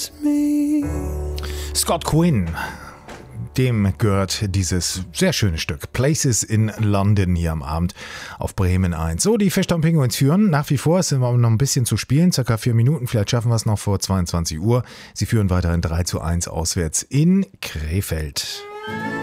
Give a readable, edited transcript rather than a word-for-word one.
Scott Quinn, dem gehört dieses sehr schöne Stück Places in London hier am Abend auf Bremen 1. So, die Fischtown Penguins führen nach wie vor. Es sind aber noch ein bisschen zu spielen, circa 4 Minuten. Vielleicht schaffen wir es noch vor 22 Uhr. Sie führen weiterhin 3:1 auswärts in Krefeld.